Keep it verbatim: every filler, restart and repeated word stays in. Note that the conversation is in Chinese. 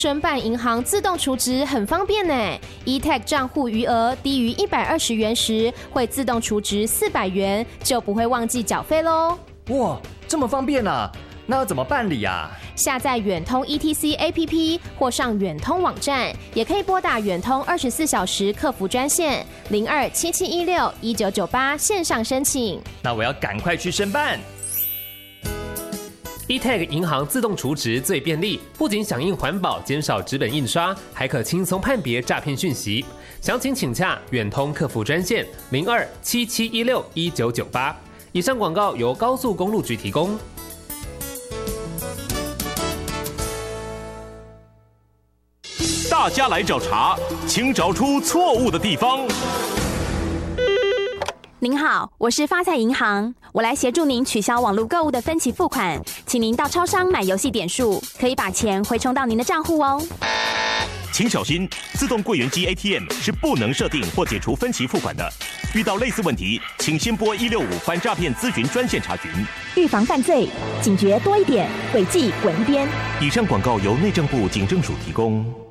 申办银行自动储值很方便呢 ，eTag 账户余额低于一百二十元时，会自动储值四百元，就不会忘记缴费喽。 哇，这么方便啊！那要怎么办理啊？ 下载远通 E T C A P P 或上远通网站，也可以拨打远通二十四小时客服专线零二七七一六一九九八线上申请。 那我要赶快去申办。 eTag 银行自动储值最便利，不仅响应环保，减少纸本印刷，还可轻松判别诈骗讯息。详情请洽远通客服专线零二七七一六一九九八。以上广告由高速公路局提供。 大家来找茬，请找出错误的地方。 您好，我是发财银行，我来协助您取消网络购物的分期付款，请您到超商买游戏点数，可以把钱回充到您的账户哦。 请小心，自动柜员机 A T M 是不能设定或解除分期付款的。遇到类似问题，请先拨一六五反诈骗咨询专线查询。 预防犯罪，警觉多一点，诡计滚一边。 以上广告由内政部警政署提供。